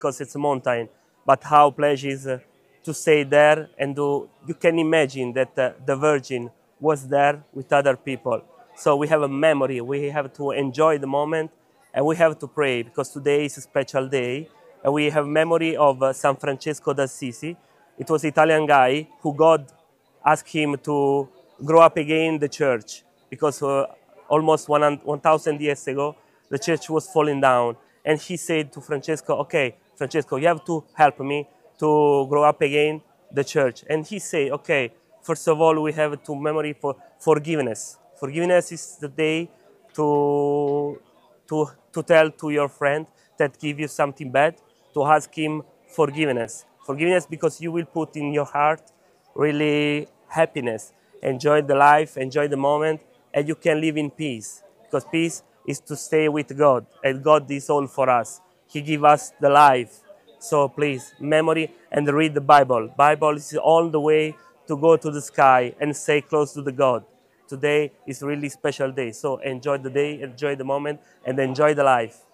because it's a mountain, but how pleasure is to stay there and you can imagine that the Virgin was there with other people. So we have a memory. We have to enjoy the moment and we have to pray because today is a special day. And we have memory of San Francesco d'Assisi. It was Italian guy who God asked him to grow up again the church because almost 1,000 years ago the church was falling down. And he said to Francesco, okay, Francesco, you have to help me to grow up again the church. And he said, okay, first of all, we have to memory for forgiveness. Forgiveness is the day to tell to your friend that give you something bad, to ask him forgiveness. Forgiveness because you will put in your heart really happiness. Enjoy the life, enjoy the moment, and you can live in peace. Because peace is to stay with God, and God is all for us. He give us the life. So please, memory and read the Bible. Bible is all the way to go to the sky and stay close to the God. Today is really special day. So enjoy the day, enjoy the moment, and enjoy the life.